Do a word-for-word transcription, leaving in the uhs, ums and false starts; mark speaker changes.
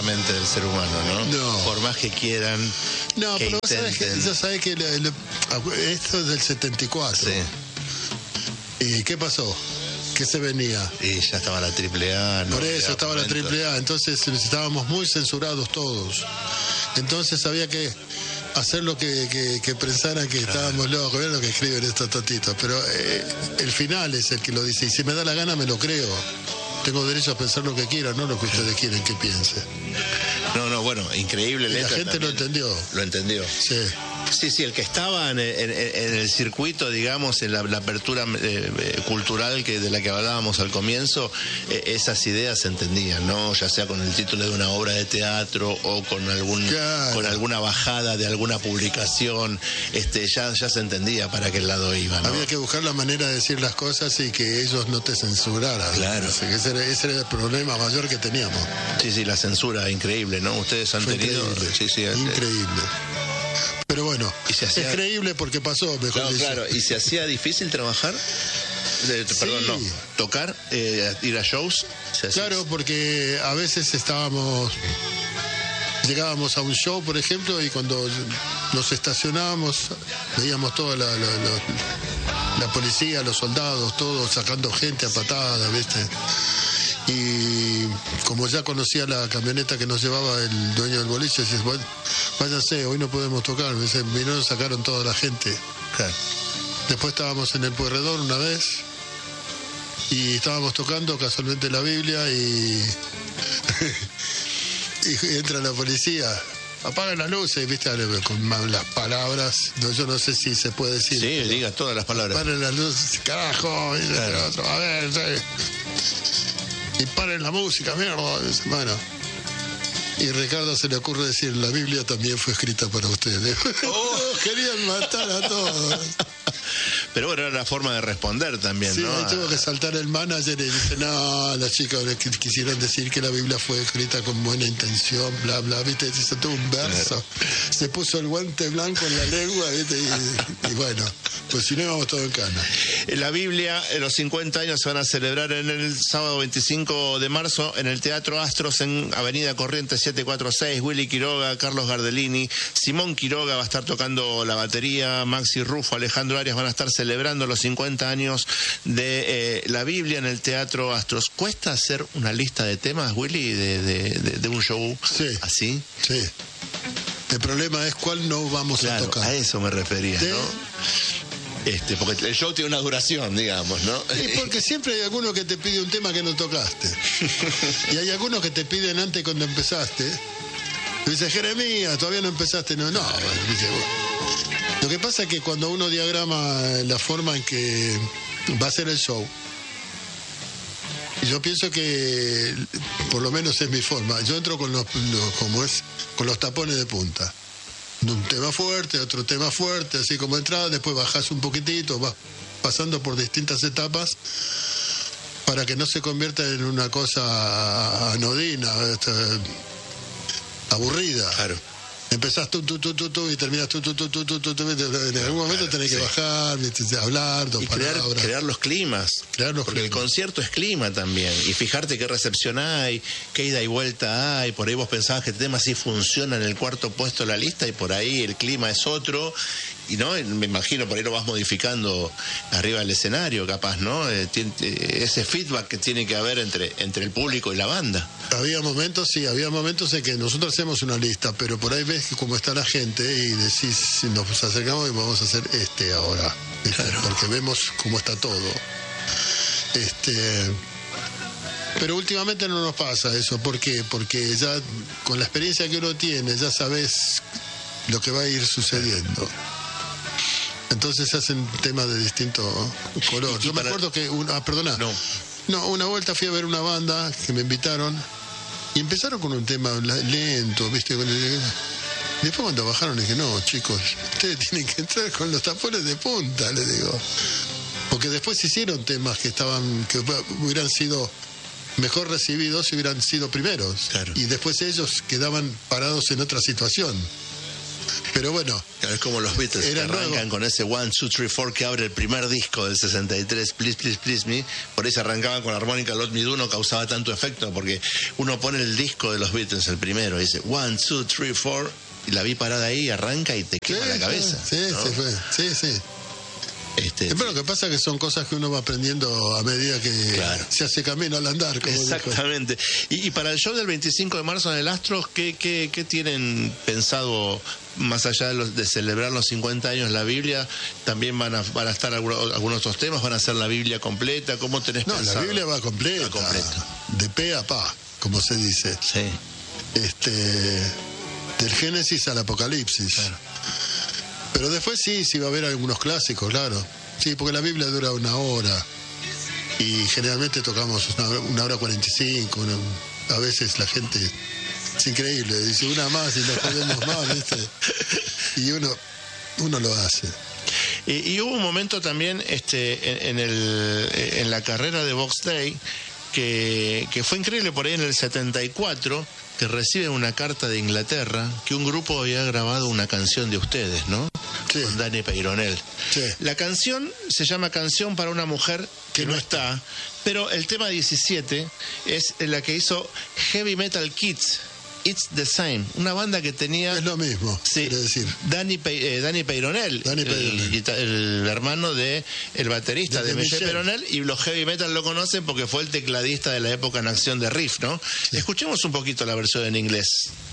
Speaker 1: mente del ser humano, ¿no?
Speaker 2: No.
Speaker 1: Por más que quieran.
Speaker 2: No,
Speaker 1: que
Speaker 2: pero vos sabés que,
Speaker 1: intenten.
Speaker 2: ya sabés que le- le- esto es del setenta y cuatro.
Speaker 1: Sí.
Speaker 2: ¿Y qué pasó? ¿Qué se venía?
Speaker 1: Y ya estaba la triple A. ¿no?
Speaker 2: Por eso
Speaker 1: Ya
Speaker 2: estaba la
Speaker 1: momento.
Speaker 2: triple A, entonces estábamos muy censurados todos. Entonces había que hacer lo que, que, que pensaran que estábamos locos, era lo que escriben estos totitos. Pero eh, el final es el que lo dice, y si me da la gana me lo creo. Tengo derecho a pensar lo que quiera, no lo que ustedes quieren que piense.
Speaker 1: No, no, bueno, increíble
Speaker 2: Y la
Speaker 1: letra.
Speaker 2: gente lo
Speaker 1: también.
Speaker 2: entendió.
Speaker 1: Lo entendió.
Speaker 2: Sí.
Speaker 1: Sí, sí, el que estaba en, en- en el circuito, digamos, en la, la apertura eh, eh, cultural que de la que hablábamos al comienzo, eh, esas ideas se entendían, ¿no? Ya sea con el título de una obra de teatro o con algún
Speaker 2: Claro.
Speaker 1: con alguna bajada de alguna publicación, este, ya, ya se entendía para qué lado iba, ¿no?
Speaker 2: Había que buscar la manera de decir las cosas y que ellos no te censuraran.
Speaker 1: Claro.
Speaker 2: O sea, que ese, era, ese era el problema mayor que teníamos.
Speaker 1: Sí, sí, la censura, increíble, ¿no? Ustedes han
Speaker 2: Fue
Speaker 1: tenido...
Speaker 2: increíble.
Speaker 1: Sí, sí, eh,
Speaker 2: increíble. Pero bueno,
Speaker 1: Y se hacía-
Speaker 2: es creíble porque pasó, mejor
Speaker 1: Claro,
Speaker 2: dicho.
Speaker 1: claro, y se hacía difícil trabajar, Eh, perdón, no, tocar, eh, ir a shows. Se hacía-
Speaker 2: Claro, porque a veces estábamos, llegábamos a un show, por ejemplo, y cuando nos estacionábamos, veíamos toda la, la, la- la policía, los soldados, todos sacando gente a patadas, ¿viste? Y como ya conocía la camioneta que nos llevaba el dueño del boliche, decía, "Bueno, váyanse, hoy no podemos tocar". Me dice, vinieron, sacaron toda la gente.
Speaker 1: Claro.
Speaker 2: Después estábamos en el Pueyrredón una vez y estábamos tocando casualmente la Biblia y, y entra la policía. Apagan las luces, viste, con las palabras. No, yo no sé si se puede decir.
Speaker 1: Sí, diga todas las palabras.
Speaker 2: Paren las luces, carajo, y
Speaker 1: Claro.
Speaker 2: el otro, a ver, sí. Y paren la música, mierda. Dice, bueno. Y Ricardo se le ocurre decir, la Biblia también fue escrita para ustedes.
Speaker 1: Oh.
Speaker 2: Querían matar a todos.
Speaker 1: Pero bueno, era la forma de responder también,
Speaker 2: Sí,
Speaker 1: ¿no?
Speaker 2: ahí tuvo que saltar el manager y dice, no, los chicos que quisieron decir que la Biblia fue escrita con buena intención, bla, bla, viste, hizo todo un verso. Se puso el guante blanco en la lengua, viste, y, y bueno, pues si no íbamos todo en cana.
Speaker 1: La Biblia, eh, los cincuenta años se van a celebrar en el sábado veinticinco de marzo en el Teatro Astros en Avenida Corrientes setecientos cuarenta y seis. Willy Quiroga, Carlos Gardellini, Simón Quiroga va a estar tocando la batería, Maxi Rufo, Alejandro Arias van a estar celebrando los cincuenta años de eh, la Biblia en el Teatro Astros. ¿Cuesta hacer una lista de temas, Willy, de, de, de, de un show
Speaker 2: Sí.
Speaker 1: así?
Speaker 2: Sí. El problema es cuál no vamos
Speaker 1: Claro,
Speaker 2: a tocar.
Speaker 1: a eso me refería,
Speaker 2: Sí.
Speaker 1: ¿no? Este, porque el show tiene una duración, digamos, ¿no?
Speaker 2: Sí, porque siempre hay alguno que te pide un tema que no tocaste. Y hay algunos que te piden antes cuando empezaste. Y dice, Jeremías, todavía no empezaste. No, no. Dice, bueno. Lo que pasa es que cuando uno diagrama la forma en que va a ser el show, yo pienso que, por lo menos es mi forma, yo entro con los, los- como es, con los tapones de punta. Un tema fuerte, otro tema fuerte, así como entrada, después bajás un poquitito, vas pasando por distintas etapas para que no se convierta en una cosa anodina, este, aburrida.
Speaker 1: Claro.
Speaker 2: Empezás tú, tú, tú, tú, tú y terminas tú, tú, tú, tú, tú, tú, tú, en algún momento tenés que
Speaker 1: sí.
Speaker 2: bajar, ¿viste? Hablar, dos
Speaker 1: Y crear,
Speaker 2: palabras.
Speaker 1: crear los climas.
Speaker 2: Crear los
Speaker 1: porque el
Speaker 2: climas.
Speaker 1: concierto es clima también. Y fijarte qué recepción hay, qué ida y vuelta hay. Por ahí vos pensabas que el tema sí funciona en el cuarto puesto de la lista y por ahí el clima es otro. Y no, me imagino por ahí lo vas modificando arriba del escenario, capaz, ¿no? Eh, tiene- eh, ese feedback que tiene que haber entre, entre el público y la banda.
Speaker 2: Había momentos, sí, había momentos en que nosotros hacemos una lista, pero por ahí ves que cómo está la gente y decís, si nos acercamos y vamos a hacer este ahora, ¿viste? Porque vemos cómo está todo. Este, pero últimamente no nos pasa eso, ¿por qué? Porque ya con la experiencia que uno tiene, ya sabes lo que va a ir sucediendo. Entonces se hacen temas de distinto color.
Speaker 1: Y- y
Speaker 2: Yo me
Speaker 1: para-
Speaker 2: acuerdo que, una, ah, perdona,
Speaker 1: No.
Speaker 2: no, una vuelta fui a ver una banda que me invitaron y empezaron con un tema la- lento, ¿viste? Con el- Después cuando bajaron dije, no, chicos, ustedes tienen que entrar con los tapones de punta, les digo. Porque después hicieron temas que estaban, que hubieran sido mejor recibidos si hubieran sido primeros.
Speaker 1: Claro.
Speaker 2: Y después ellos quedaban parados en otra situación. Pero bueno,
Speaker 1: es como los Beatles que arrancan nuevo. Con ese one, two, three, four que abre el primer disco del sesenta y tres, Please, Please, Please Me. Por eso arrancaban con la armónica Lot Me Do, no causaba tanto efecto, porque uno pone el disco de los Beatles, el primero, y dice one, two, three, four, y la vi parada ahí, arranca y te quema sí, la cabeza.
Speaker 2: Sí, ¿no? sí, fue. sí, sí. Este, Pero lo que pasa es que son cosas que uno va aprendiendo a medida que claro. se hace camino al andar. Como
Speaker 1: exactamente. Y, y para el show del veinticinco de marzo en el Astros, ¿qué, qué, qué tienen pensado, más allá de, los, de celebrar los cincuenta años la Biblia? ¿También van a, van a estar algunos, algunos otros temas? ¿Van a hacer la Biblia completa? ¿Cómo tenés
Speaker 2: no,
Speaker 1: pensado?
Speaker 2: No, la Biblia va completa, va completa. De pe a pa, como se dice.
Speaker 1: Sí.
Speaker 2: Este, del Génesis al Apocalipsis. Claro. Pero después sí, sí va a haber algunos clásicos, claro. Sí, porque la Biblia dura una hora. Y generalmente tocamos una, una hora cuarenta y cinco. Una, a veces la gente... Es increíble, dice una más y nos podemos más, ¿viste? Y uno, uno lo hace.
Speaker 1: Y, y hubo un momento también este, en, en, el, en la carrera de Box Day que, que fue increíble por ahí en el setenta y cuatro... que reciben una carta de Inglaterra que un grupo había grabado una canción de ustedes, ¿no?
Speaker 2: Sí.
Speaker 1: Con Dani Peyronel.
Speaker 2: Sí.
Speaker 1: La canción se llama Canción para una mujer que, que no está, pero el tema diecisiete es la que hizo Heavy Metal Kids. It's the Same, una banda que tenía...
Speaker 2: Es lo mismo,
Speaker 1: sí,
Speaker 2: quiere decir.
Speaker 1: Dani, Pe, eh, Dani Peyronel,
Speaker 2: Dani Peyronel.
Speaker 1: El, el hermano de el baterista de, de Michel Peyronel, y los heavy metal lo conocen porque fue el tecladista de la época en acción de Riff, ¿no? Sí. Escuchemos un poquito la versión en inglés.